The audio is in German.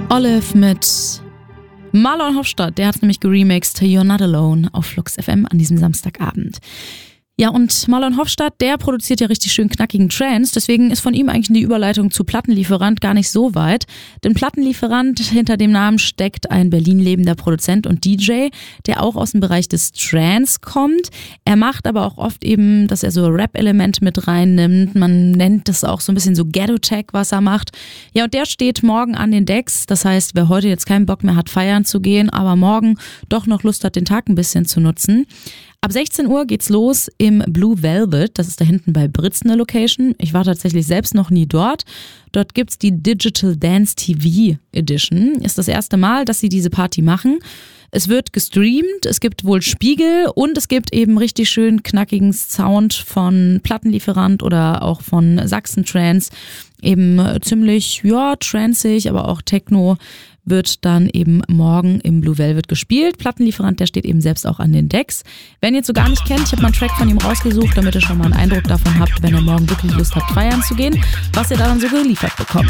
Olive mit Marlon Hofstadt, der hat nämlich geremixed You're Not Alone auf Flux FM an diesem Samstagabend. Ja, und Marlon Hofstadt, der produziert ja richtig schön knackigen Trance, deswegen ist von ihm eigentlich die Überleitung zu Plattenlieferant gar nicht so weit. Denn Plattenlieferant, hinter dem Namen steckt ein Berlin lebender Produzent und DJ, der auch aus dem Bereich des Trance kommt. Er macht aber auch oft eben, dass er so Rap-Elemente mit reinnimmt. Man nennt das auch so ein bisschen so Ghetto-Tech, was er macht. Ja, und der steht morgen an den Decks. Das heißt, wer heute jetzt keinen Bock mehr hat, feiern zu gehen, aber morgen doch noch Lust hat, den Tag ein bisschen zu nutzen. Ab 16 Uhr geht's los im Blue Velvet, das ist da hinten bei Britz eine Location. Ich war tatsächlich selbst noch nie dort. Dort gibt's die Digital Dance TV Edition. Ist das erste Mal, dass sie diese Party machen. Es wird gestreamt, es gibt wohl Spiegel und es gibt eben richtig schön knackigen Sound von Plattenlieferant oder auch von Sachsen Trance. Eben ziemlich, ja, tranceig, aber auch Techno wird dann eben morgen im Blue Velvet gespielt. Plattenlieferant, der steht eben selbst auch an den Decks. Wenn ihr ihn so gar nicht kennt, ich habe mal einen Track von ihm rausgesucht, damit ihr schon mal einen Eindruck davon habt, wenn ihr morgen wirklich Lust habt, feiern zu gehen, was ihr da dann so geliefert bekommt.